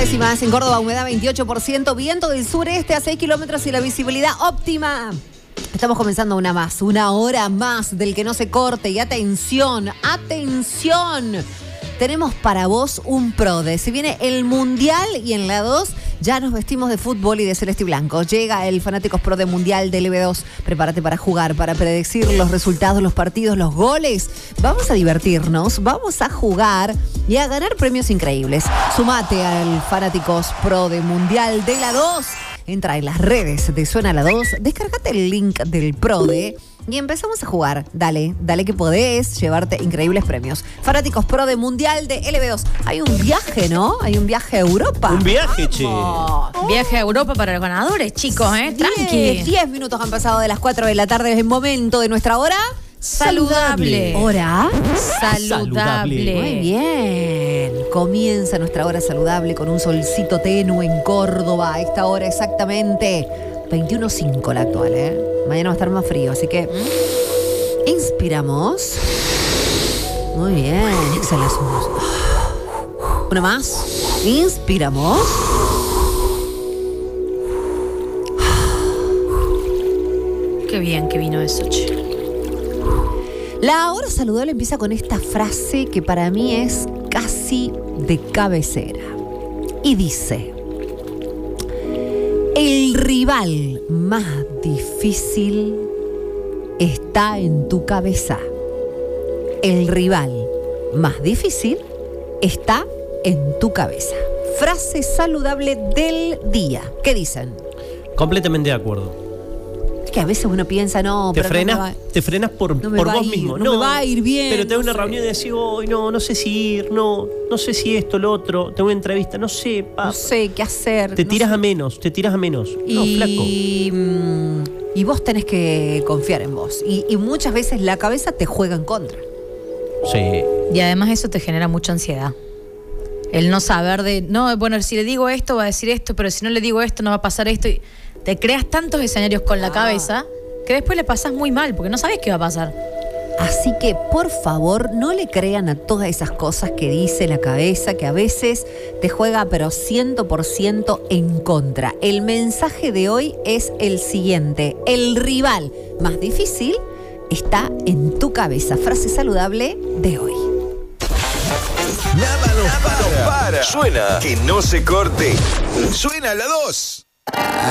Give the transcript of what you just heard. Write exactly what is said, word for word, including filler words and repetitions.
décimas. En Córdoba, humedad veintiocho por ciento, viento del sureste a seis kilómetros y la visibilidad óptima. Estamos comenzando una más, una hora más del que no se corte. Y atención, atención. Tenemos para vos un PRODE. Se viene el Mundial y en la dos ya nos vestimos de fútbol y de celeste y blanco. Llega el Fanáticos PRODE Mundial de L B dos. Prepárate para jugar, para predecir los resultados, los partidos, los goles. Vamos a divertirnos, vamos a jugar y a ganar premios increíbles. Sumate al Fanáticos PRODE Mundial de la dos. Entra en las redes de Suena la dos, descargate el link del PRODE y empezamos a jugar. Dale, dale que podés llevarte increíbles premios. Fanáticos PRODE Mundial de L B dos. Hay un viaje, ¿no? Hay un viaje a Europa. Un viaje, che. Oh. Viaje a Europa para los ganadores, chicos, ¿eh? Tranqui. Diez minutos han pasado de las cuatro de la tarde. Es el momento de nuestra hora Saludable. ¿Hora? Saludable. Muy bien. Comienza nuestra hora saludable con un solcito tenue en Córdoba. A esta hora exactamente veintiuno cinco la actual, ¿eh? Mañana va a estar más frío, así que inspiramos. Muy bien. Exhalamos. Una más. Inspiramos. Qué bien que vino eso, che. La hora saludable empieza con esta frase que para mí es casi de cabecera. Y dice: el rival más difícil está en tu cabeza. El rival más difícil está en tu cabeza. Frase saludable del día. ¿Qué dicen? Completamente de acuerdo. Que a veces uno piensa, no, te pero frenas, no me va, te frenas por, no me por va vos a ir, mismo. No, no me va a ir bien. Pero te da no una sé. reunión y decís, hoy no, no sé si ir, no, no sé si esto, lo otro, tengo una entrevista, no sé, pa, No sé qué hacer. Te no tiras sé. a menos, te tiras a menos. Y, No, flaco. mm, y vos tenés que confiar en vos. Y, y muchas veces la cabeza te juega en contra. Sí. Y además eso te genera mucha ansiedad. El no saber de, no, bueno, si le digo esto va a decir esto, pero si no le digo esto no va a pasar esto. Y te creas tantos escenarios con la Ah. cabeza que después le pasás muy mal porque no sabes qué va a pasar. Así que, por favor, no le crean a todas esas cosas que dice la cabeza, que a veces te juega, pero cien por ciento en contra. El mensaje de hoy es el siguiente: el rival más difícil está en tu cabeza. Frase saludable de hoy. Nada nos para. Suena que no se corte. Suena la dos.